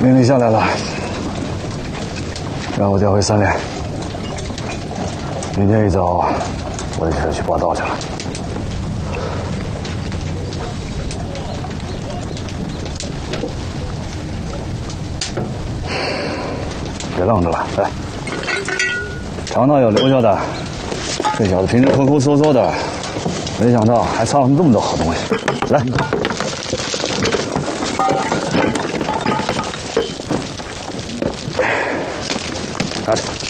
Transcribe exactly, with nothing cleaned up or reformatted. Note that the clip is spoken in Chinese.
命令下来了，让我调回三连。明天一早，我就去报道去了。别愣着了，来，尝尝有留下的。这小子平时抠抠搜搜的，没想到还藏了这么多好东西。来。 拿着。